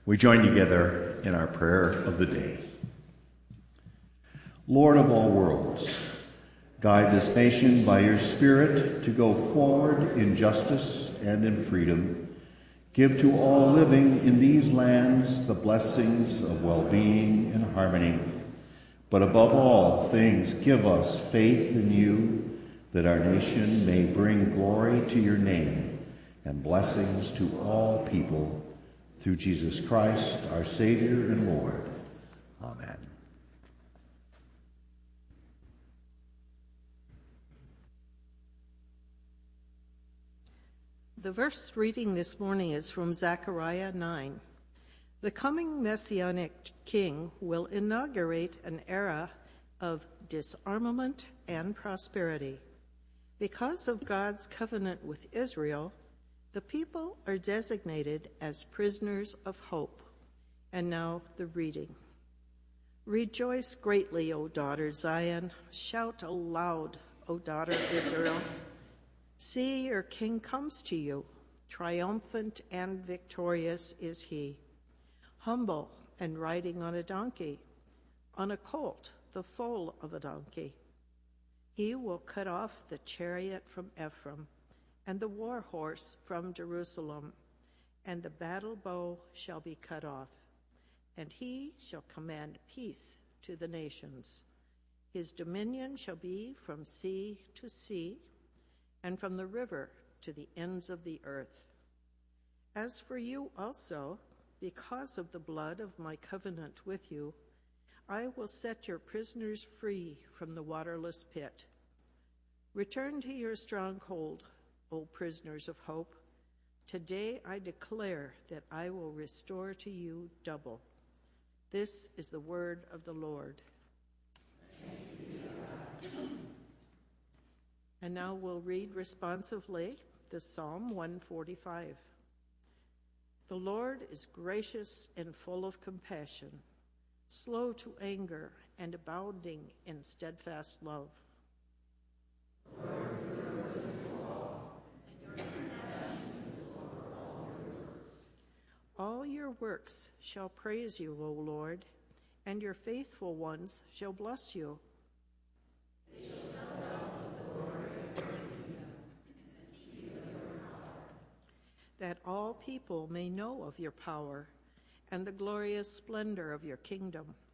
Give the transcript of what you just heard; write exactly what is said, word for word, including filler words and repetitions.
We join together in our prayer of the day. Lord of all worlds, guide this nation by your Spirit to go forward in justice and in freedom. Give to all living in these lands the blessings of well-being and harmony. But above all things, give us faith in you, that our nation may bring glory to your name and blessings to all people. Through Jesus Christ, our Savior and Lord. Amen. The verse reading this morning is from Zechariah nine. The coming Messianic King will inaugurate an era of disarmament and prosperity. Because of God's covenant with Israel, the people are designated as prisoners of hope. And now the reading. Rejoice greatly, O daughter Zion. Shout aloud, O daughter Israel. See, your king comes to you. Triumphant and victorious is he. Humble and riding on a donkey, on a colt, the foal of a donkey. He will cut off the chariot from Ephraim, and the war horse from Jerusalem, and the battle bow shall be cut off, and he shall command peace to the nations. His dominion shall be from sea to sea, and from the river to the ends of the earth. As for you also, because of the blood of my covenant with you, I will set your prisoners free from the waterless pit. Return to your stronghold, O prisoners of hope. Today I declare that I will restore to you double. This is the word of the Lord. And now we'll read responsively the Psalm one forty-five. The Lord is gracious and full of compassion, slow to anger and abounding in steadfast love. Lord, all your works shall praise you, O Lord, and your faithful ones shall bless you. They shall tell of the glory of your kingdom and speak of your power. That all people may know of your power and the glorious splendor of your kingdom,